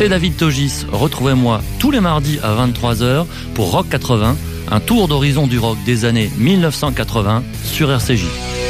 c'est David Togis. Retrouvez-moi tous les mardis à 23h pour Rock 80, un tour d'horizon du rock des années 1980 sur RCJ.